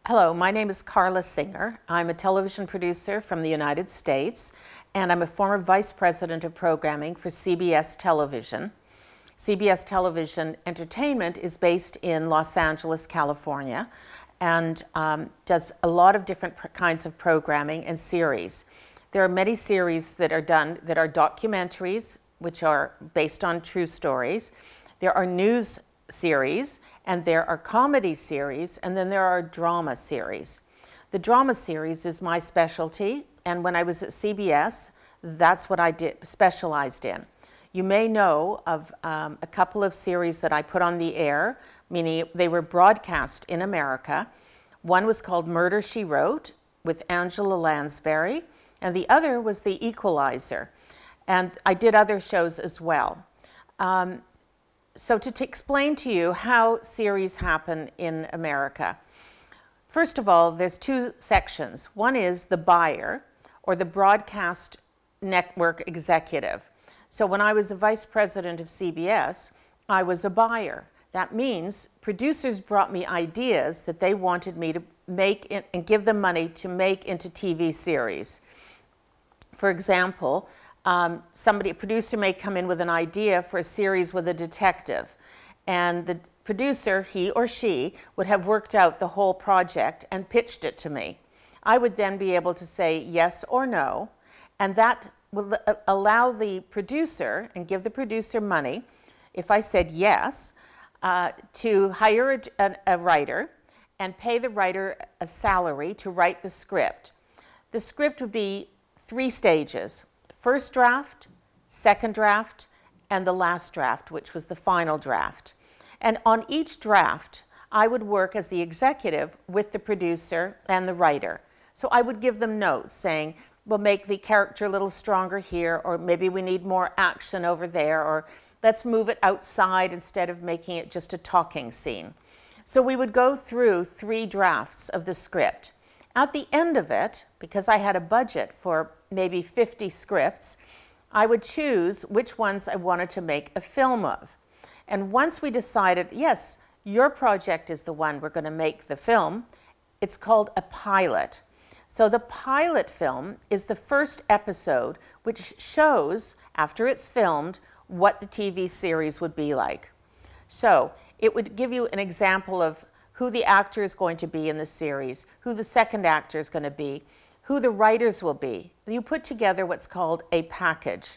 Hello, my name is Carla Singer. I'm a television producer from the United States, and I'm a former vice president of programming for CBS Television. CBS Television Entertainment is based in Los Angeles, California, and does a lot of different kinds of programming and series. There are many series that are done that are documentaries, which are based on true stories. There are news series, and there are comedy series, and then there are drama series. The drama series is my specialty, and when I was at CBS, that's what I specialized in. You may know of a couple of series that I put on the air, meaning they were broadcast in America. One was called Murder, She Wrote with Angela Lansbury, and the other was The Equalizer. And I did other shows as well. So to explain to you how series happen in America, first of all, there's two sections. One is the buyer, or the broadcast network executive. So when I was a vice president of CBS, I was a buyer. That means producers brought me ideas that they wanted me to make and give them money to make into TV series. For example, a producer may come in with an idea for a series with a detective, and the producer, he or she, would have worked out the whole project and pitched it to me. I would then be able to say yes or no, and that will allow the producer and give the producer money, if I said yes, to hire a writer and pay the writer a salary to write the script. The script would be 3 stages. First draft, second draft, and the last draft, which was the final draft. And on each draft, I would work as the executive with the producer and the writer. So I would give them notes saying, we'll make the character a little stronger here, or maybe we need more action over there, or let's move it outside instead of making it just a talking scene. So we would go through 3 drafts of the script. At the end of it, because I had a budget for maybe 50 scripts, I would choose which ones I wanted to make a film of. And once we decided, yes, your project is the one we're going to make the film, it's called a pilot. So the pilot film is the first episode which shows, after it's filmed, what the TV series would be like. So it would give you an example of who the actor is going to be in the series, who the second actor is going to be, who the writers will be. You put together what's called a package.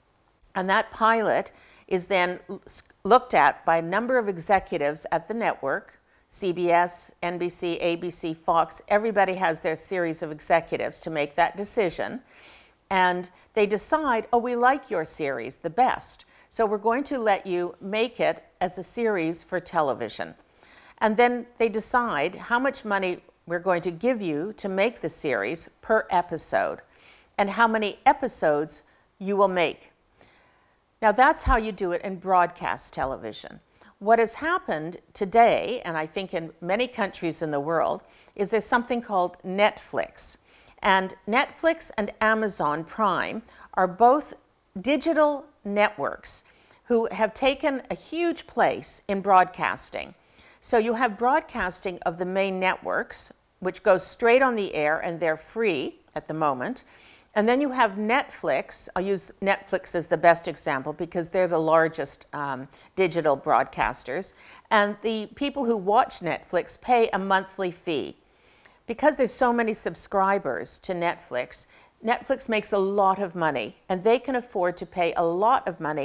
And that pilot is then looked at by a number of executives at the network, CBS, NBC, ABC, Fox. Everybody has their series of executives to make that decision. And they decide, oh, we like your series the best, so we're going to let you make it as a series for television. And then they decide how much money we're going to give you to make the series per episode, and how many episodes you will make. Now that's how you do it in broadcast television. What has happened today, and I think in many countries in the world, is there's something called Netflix. And Netflix and Amazon Prime are both digital networks who have taken a huge place in broadcasting. So you have broadcasting of the main networks, which goes straight on the air, and they're free at the moment. And then you have Netflix. I'll use Netflix as the best example because they're the largest digital broadcasters. And the people who watch Netflix pay a monthly fee. Because there's so many subscribers to Netflix, Netflix makes a lot of money, and they can afford to pay a lot of money